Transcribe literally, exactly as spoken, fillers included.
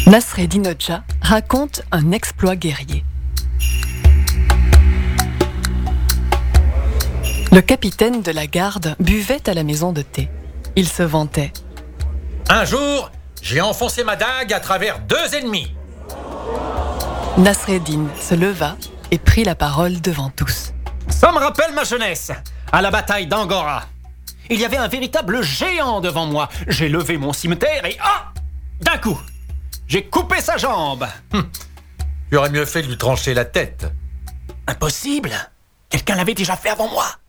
Nasreddin Hoxha raconte un exploit guerrier. Le capitaine de la garde buvait à la maison de thé. Il se vantait. Un jour, j'ai enfoncé ma dague à travers deux ennemis. Nasreddin se leva et prit la parole devant tous. Ça me rappelle ma jeunesse, à la bataille d'Angora. Il y avait un véritable géant devant moi. J'ai levé mon cimeterre et ah, d'un coup, j'ai coupé sa jambe. Hum. Tu aurais mieux fait de lui trancher la tête. Impossible. Quelqu'un l'avait déjà fait avant moi.